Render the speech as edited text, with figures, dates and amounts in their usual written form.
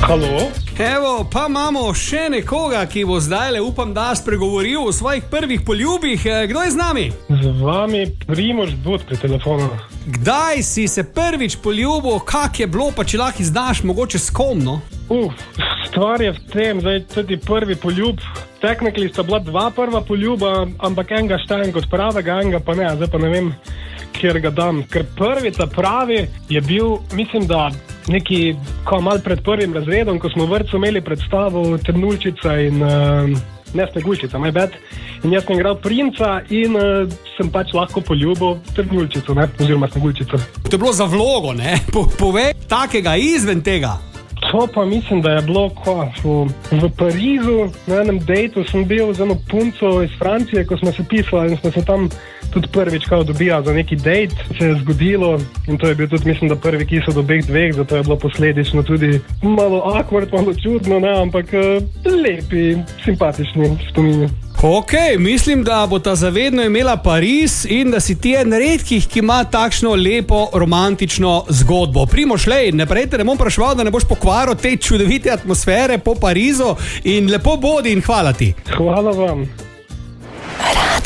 Halo? Evo, pa imamo še nekoga, ki bo zdaj, upam, da spregovoril o svojih prvih poljubih. Kdo je z nami? Z vami Primož Bud pri telefonu. Kdaj si se prvič poljubil, kak je bilo, pa če lahko izdaš, mogoče s kom, no? Stvar je v tem, zdaj tudi prvi poljub. Technically sta bila dva prva poljuba, ampak enega štejem kot pravega, enega pa ne, zdaj pa ne vem, kjer ga dam. Ker prvi ta pravi je bil, mislim, da neki malo pred prvim razredom, ko smo v vrtcu imeli predstavo Trnulčica in ne Sneguljčica, my bad. In jaz sem igral princa in sem pač lahko poljubil Trnulčico, ne, oziroma Sneguljčico. To je bilo za vlogo, ne? Povej takega izven tega. To pa mislim, da je bilo v Parizu, na enem dejtu sem bil z eno punco iz Francije, ko smo se pisali in smo se tam tudi prvič dobila za neki dejt, se je zgodilo in to je bil tudi, mislim, da prvi kiss od obeh dveh, zato je bilo posledično tudi malo awkward, malo čudno, ne, ampak lepi, simpatični spomini. Ok, mislim, da bo ta zavedno imela Pariz in da si ti en redkih, ki ima takšno lepo romantično zgodbo. Primož, lej, naprej te ne bom vprašal, da ne boš pokvaril te čudovite atmosfere po Parizu in lepo bodi in hvala ti. Hvala vam.